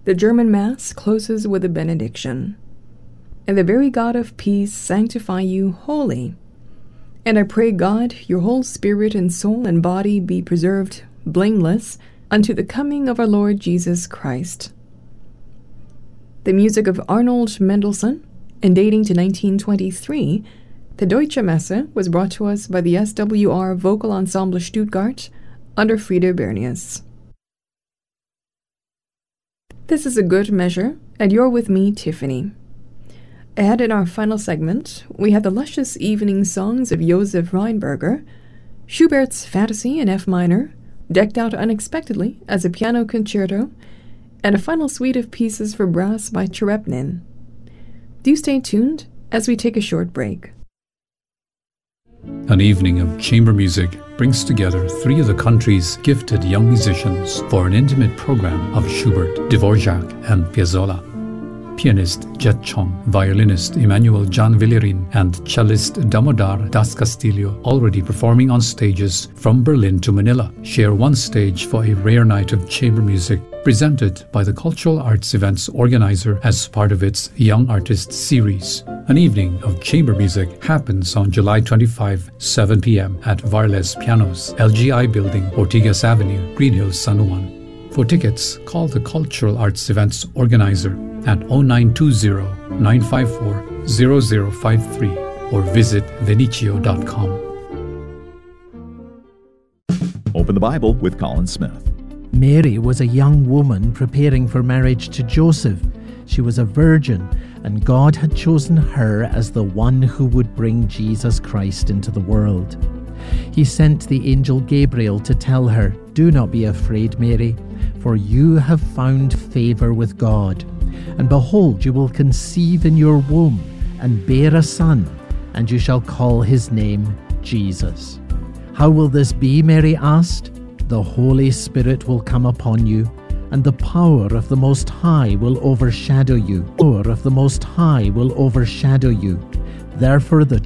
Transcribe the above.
The German Mass closes with a benediction. And the very God of peace sanctify you wholly. And I pray God, your whole spirit and soul and body be preserved blameless unto the coming of our Lord Jesus Christ. The music of Arnold Mendelssohn, and dating to 1923, the Deutsche Messe was brought to us by the SWR Vocal Ensemble Stuttgart under Frieder Bernius. This is A Good Measure, and you're with me, Tiffany. Ahead in our final segment, we have the luscious evening songs of Josef Rheinberger, Schubert's Fantasy in F minor, decked out unexpectedly as a piano concerto, and a final suite of pieces for brass by Cherepnin. Do stay tuned as we take a short break. An evening of chamber music brings together three of the country's gifted young musicians for an intimate program of Schubert, Dvorak, and Piazzolla. Pianist Jet Chong, violinist Emmanuel Jan Villerin, and cellist Damodar Das Castillo, already performing on stages from Berlin to Manila, share one stage for a rare night of chamber music presented by the Cultural Arts Events organizer as part of its Young Artists series. An evening of chamber music happens on July 25, 7 p.m. at Varles Pianos, LGI Building, Ortigas Avenue, Green Hills, San Juan. For tickets, call the Cultural Arts Events organizer at 0920-954-0053 or visit venicio.com. Open the Bible with Colin Smith. Mary was a young woman preparing for marriage to Joseph. She was a virgin, and God had chosen her as the one who would bring Jesus Christ into the world. He sent the angel Gabriel to tell her, "Do not be afraid, Mary, for you have found favor with God. And behold, you will conceive in your womb and bear a son, and you shall call his name Jesus." "How will this be?" Mary asked. "The Holy Spirit will come upon you, and the power of the Most High will overshadow you. Therefore the